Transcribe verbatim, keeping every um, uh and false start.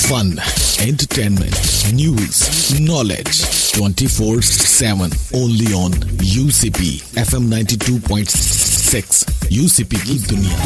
Fun, entertainment, news, knowledge twenty four seven only on UCP FM ninety two point six. UCP की दुनिया।